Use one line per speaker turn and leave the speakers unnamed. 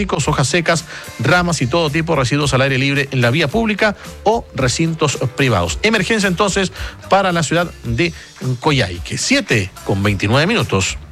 plásticos, hojas secas, ramas y todo tipo de residuos al aire libre en la vía pública o recintos privados. Emergencia entonces para la ciudad de Coyhaique. 7:29.